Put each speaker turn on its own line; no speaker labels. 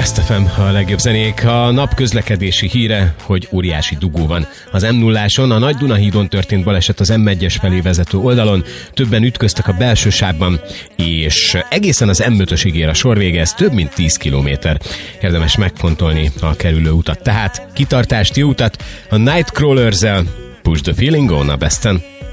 Best FM, a legjobb zenék. A nap közlekedési híre, hogy óriási dugó van az M0-áson. A Nagy Dunahídon történt baleset az M1-es felé vezető oldalon. Többen ütköztek a belső sávban, és egészen az M5-ösig ér a sor vége, ez több mint 10 kilométer. Érdemes megfontolni a kerülő utat. Tehát kitartást, jó utat a Nightcrawlers-el. Push the feeling on a Besten.